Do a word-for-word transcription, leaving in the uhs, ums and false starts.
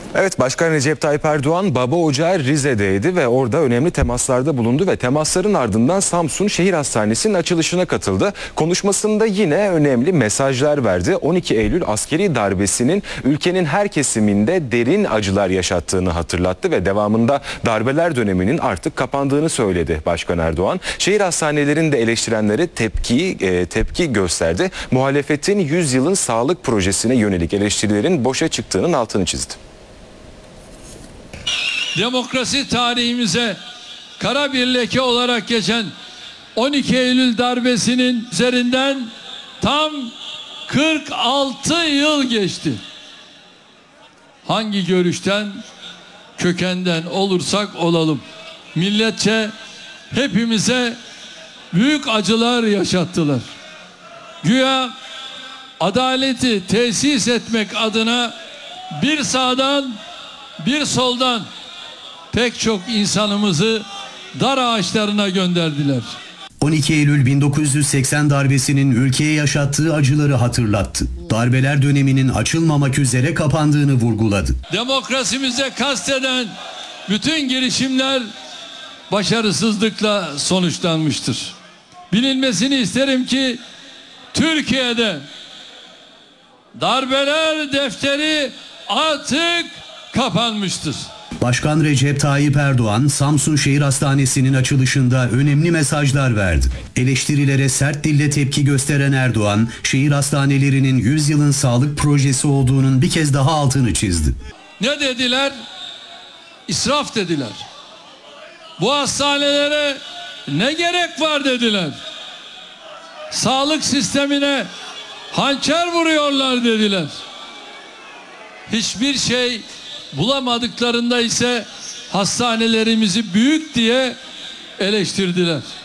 Evet, Başkan Recep Tayyip Erdoğan baba ocağı Rize'deydi ve orada önemli temaslarda bulundu ve temasların ardından Samsun Şehir Hastanesi'nin açılışına katıldı. Konuşmasında yine önemli mesajlar verdi. on iki Eylül askeri darbesinin ülkenin her kesiminde derin acılar yaşattığını hatırlattı ve devamında darbeler döneminin artık kapandığını söyledi Başkan Erdoğan. Şehir hastanelerini de eleştirenlere tepki e, tepki gösterdi. Muhalefetin yüz yılın sağlık projesine yönelik eleştirilerin boşa çıktığının altını çizdi. Demokrasi tarihimize kara bir leke olarak geçen on iki Eylül darbesinin üzerinden tam kırk altı yıl geçti. Hangi görüşten, kökenden olursak olalım, milletçe hepimize büyük acılar yaşattılar. Güya adaleti tesis etmek adına bir sağdan bir soldan pek çok insanımızı dar ağaçlarına gönderdiler. on iki Eylül bin dokuz yüz seksen darbesinin ülkeye yaşattığı acıları hatırlattı. Darbeler döneminin açılmamak üzere kapandığını vurguladı. Demokrasimize kasteden bütün girişimler başarısızlıkla sonuçlanmıştır. Bilinmesini isterim ki Türkiye'de darbeler defteri artık kapanmıştır. Başkan Recep Tayyip Erdoğan, Samsun Şehir Hastanesi'nin açılışında önemli mesajlar verdi. Eleştirilere sert dille tepki gösteren Erdoğan, şehir hastanelerinin yüz yılın sağlık projesi olduğunun bir kez daha altını çizdi. Ne dediler? İsraf dediler. Bu hastanelere ne gerek var dediler. Sağlık sistemine hançer vuruyorlar dediler. Hiçbir şey bulamadıklarında ise hastanelerimizi büyük diye eleştirdiler.